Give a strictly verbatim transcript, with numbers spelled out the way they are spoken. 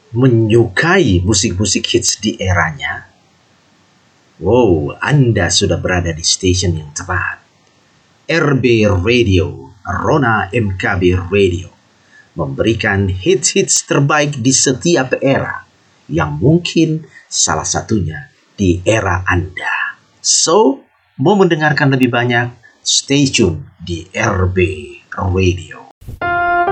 menyukai musik-musik hits di eranya? Wow, Anda sudah berada di station yang tepat. R B Radio, Rona M K B Radio, memberikan hits-hits terbaik di setiap era, yang mungkin salah satunya di era Anda. So, mau mendengarkan lebih banyak, stay tune di R B Radio.